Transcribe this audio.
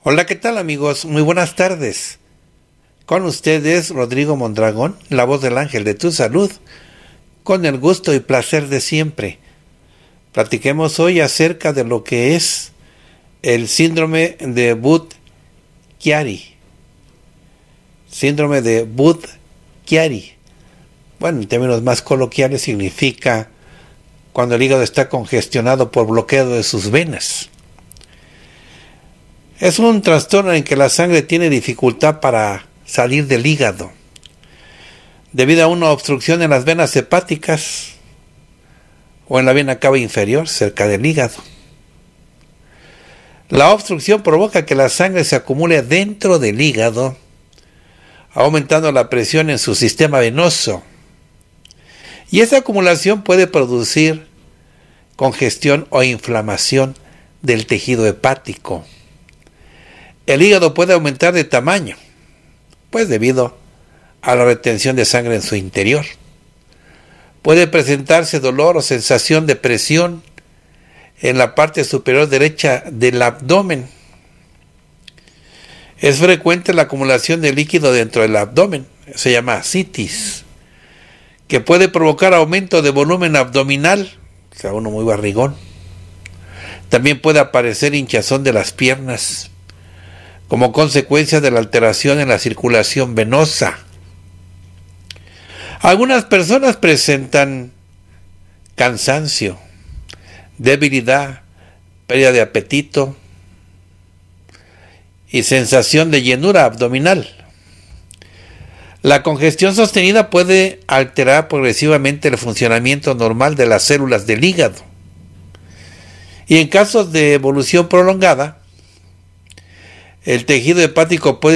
Hola, ¿qué tal amigos? Muy buenas tardes. Con ustedes Rodrigo Mondragón, la voz del ángel de tu salud, con el gusto y placer de siempre. Platiquemos hoy acerca de lo que es el síndrome de Budd-Chiari. Síndrome de Budd-Chiari. Bueno, en términos más coloquiales significa cuando el hígado está congestionado por bloqueo de sus venas. Es un trastorno en que la sangre tiene dificultad para salir del hígado, debido a una obstrucción en las venas hepáticas o en la vena cava inferior, cerca del hígado. La obstrucción provoca que la sangre se acumule dentro del hígado, aumentando la presión en su sistema venoso. Y esa acumulación puede producir congestión o inflamación del tejido hepático. El hígado puede aumentar de tamaño, pues debido a la retención de sangre en su interior. Puede presentarse dolor o sensación de presión en la parte superior derecha del abdomen. Es frecuente la acumulación de líquido dentro del abdomen, se llama ascitis, que puede provocar aumento de volumen abdominal, o sea, uno muy barrigón. También puede aparecer hinchazón de las piernas, como consecuencia de la alteración en la circulación venosa. Algunas personas presentan cansancio, debilidad, pérdida de apetito y sensación de llenura abdominal. La congestión sostenida puede alterar progresivamente el funcionamiento normal de las células del hígado. Y en casos de evolución prolongada, el tejido hepático puede